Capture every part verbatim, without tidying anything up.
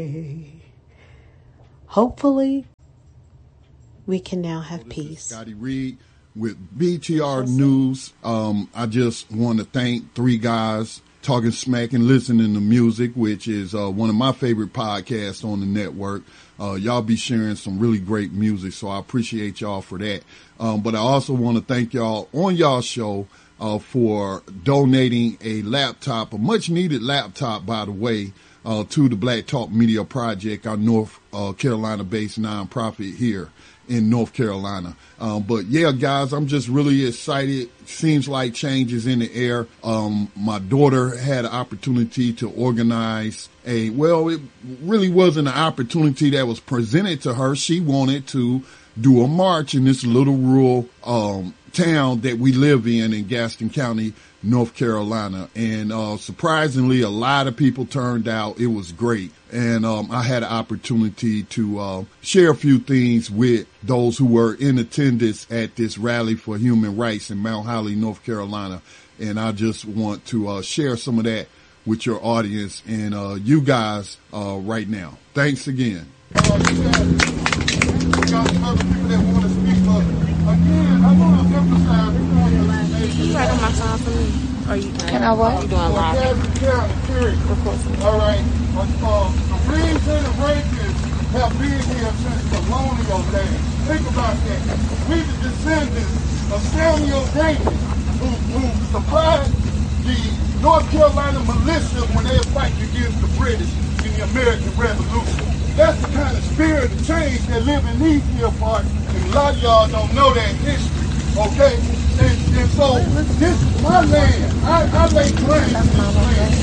Hopefully, we can now have this peace. Is Scotty Reed with B T R News. Um, I just want to thank three guys talking smack and listening to music, which is uh, one of my favorite podcasts on the network. Uh, y'all be sharing some really great music, so I appreciate y'all for that. Um, but I also want to thank y'all on y'all show uh, for donating a laptop, a much-needed laptop, by the way, uh, to the Black Talk Media Project, our North uh, Carolina-based nonprofit here in North Carolina. Um, but yeah, guys, I'm just really excited. Seems like change is in the air. Um, my daughter had an opportunity to organize a, well, it really wasn't an opportunity that was presented to her. She wanted to do a march in this little rural, um, town that we live in in Gaston County, North Carolina. And, uh, surprisingly, a lot of people turned out. It was great. And, um, I had an opportunity to, uh, share a few things with those who were in attendance at this rally for human rights in Mount Holly, North Carolina. And I just want to, uh, share some of that with your audience and, uh, you guys, uh, right now. Thanks again. Uh, we got, we got some other people that want to speak, but again, I want to emphasize. Can you write on my song for me? Or you Can I what? You doing live? Of course. All right. Uh, the Reeds and the Rakers have been here since colonial days. Think about that. We the descendants of Samuel Davis, who, who supplied the North Carolina militia when they were fighting against the British in the American Revolution. That's the kind of spirit of change that live in these here parts, and a lot of y'all don't know that history, okay? And, and so, this is my land. I, I lay claim to this land.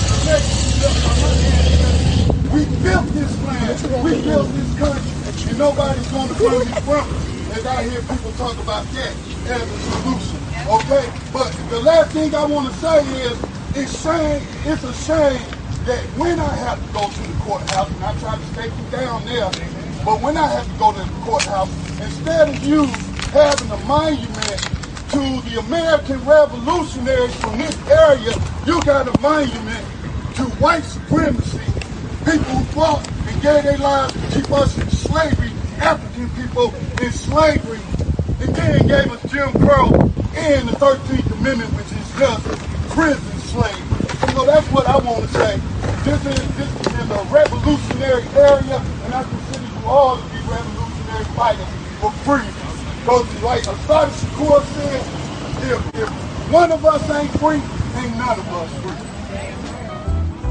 We built this land. We built this country. And nobody's going to bring it from it. And I hear people talk about that as a solution, okay? But the last thing I want to say is, it's shame, it's a shame that when I have to go to the courthouse, and I try to stay down there, but when I have to go to the courthouse, instead of you having a monument to the American revolutionaries from this area, you got a monument to white supremacy, people who fought and gave their lives to keep us in slavery, African people in slavery, and then gave us Jim Crow and the thirteenth Amendment, which is just prison slavery. So that's what I want to say. This is, this is in a revolutionary area, and I consider you all to be revolutionary fighters for freedom. Because like Assata Shakur said, if, if one of us ain't free, ain't none of us free.